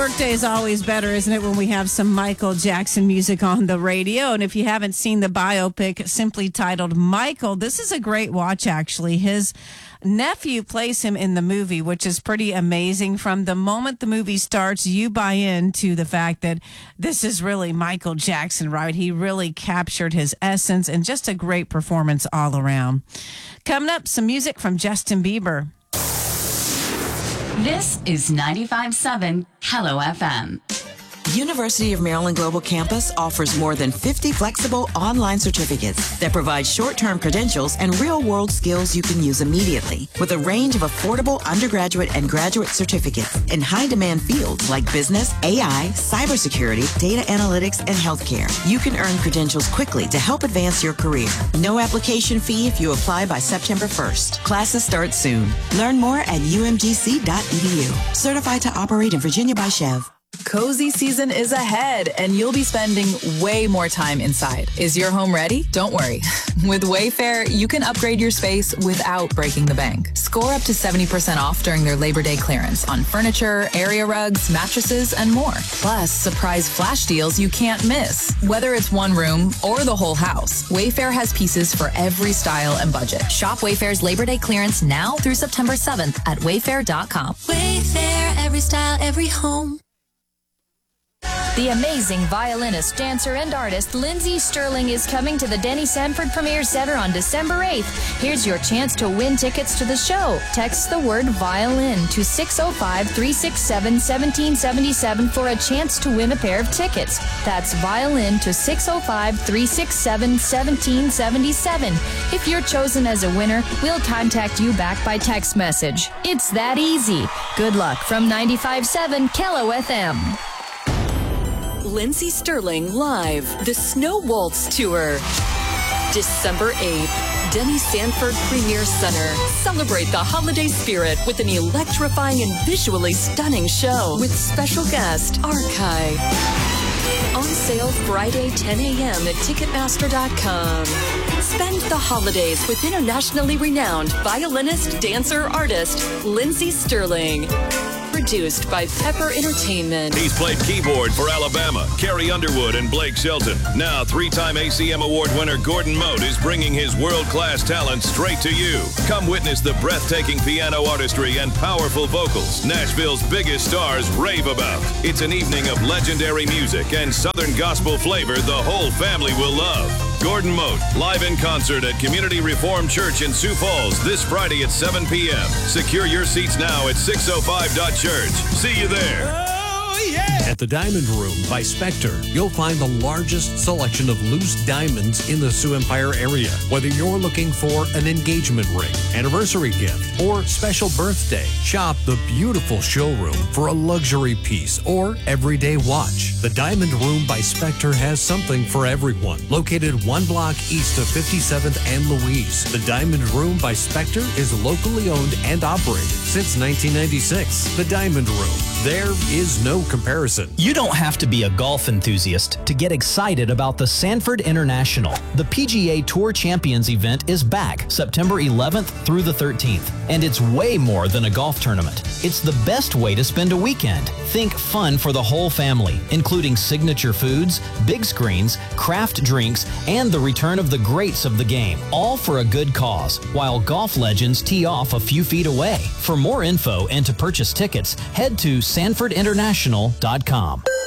workday is always better, isn't it, when we have some Michael Jackson music on the radio? And if you haven't seen the biopic simply titled Michael, this is a great watch, actually. His nephew plays him in the movie, which is pretty amazing. From the moment the movie starts, you buy into the fact that this is really Michael Jackson, right? He really captured his essence, and just a great performance all around. Coming up, some music from Justin Bieber. This is 95.7 Hello FM. University of Maryland Global Campus offers more than 50 flexible online certificates that provide short-term credentials and real-world skills you can use immediately, with a range of affordable undergraduate and graduate certificates in high-demand fields like business, AI, cybersecurity, data analytics, and healthcare. You can earn credentials quickly to help advance your career. No application fee if you apply by September 1st. Classes start soon. Learn more at umgc.edu. Certified to operate in Virginia by Chev. Cozy season is ahead, and you'll be spending way more time inside. Is your home ready? Don't worry. With Wayfair, you can upgrade your space without breaking the bank. Score up to 70% off during their Labor Day clearance on furniture, area rugs, mattresses, and more. Plus, surprise flash deals you can't miss. Whether it's one room or the whole house, Wayfair has pieces for every style and budget. Shop Wayfair's Labor Day clearance now through September 7th at wayfair.com. Wayfair, every style, every home. The amazing violinist, dancer, and artist Lindsey Stirling is coming to the Denny Sanford Premier Center on December 8th. Here's your chance to win tickets to the show. Text the word violin to 605-367-1777 for a chance to win a pair of tickets. That's violin to 605-367-1777. If you're chosen as a winner, we'll contact you back by text message. It's that easy. Good luck from 95.7 Kello FM. Lindsey Stirling live, the Snow Waltz Tour. December 8th, Denny Sanford Premier Center. Celebrate the holiday spirit with an electrifying and visually stunning show with special guest, Archive. On sale Friday, 10 a.m. at Ticketmaster.com. Spend the holidays with internationally renowned violinist, dancer, artist, Lindsey Stirling. Produced by Pepper Entertainment. He's played keyboard for Alabama, Carrie Underwood, and Blake Shelton. Now, three-time ACM Award winner Gordon Mote is bringing his world-class talent straight to you. Come witness the breathtaking piano artistry and powerful vocals Nashville's biggest stars rave about. It's an evening of legendary music and Southern gospel flavor the whole family will love. Gordon Mote, live in concert at Community Reformed Church in Sioux Falls this Friday at 7 p.m. Secure your seats now at 605.church. See you there. At the Diamond Room by Spectre, you'll find the largest selection of loose diamonds in the Sioux Empire area. Whether you're looking for an engagement ring, anniversary gift, or special birthday, shop the beautiful showroom for a luxury piece or everyday watch. The Diamond Room by Spectre has something for everyone. Located one block east of 57th and Louise, the Diamond Room by Spectre is locally owned and operated since 1996. The Diamond Room. There is no comparison. You don't have to be a golf enthusiast to get excited about the Sanford International. The PGA Tour Champions event is back September 11th through the 13th, and it's way more than a golf tournament. It's the best way to spend a weekend. Think fun for the whole family, including signature foods, big screens, craft drinks, and the return of the greats of the game, all for a good cause, while golf legends tee off a few feet away. For more info and to purchase tickets, head to sanfordinternational.com.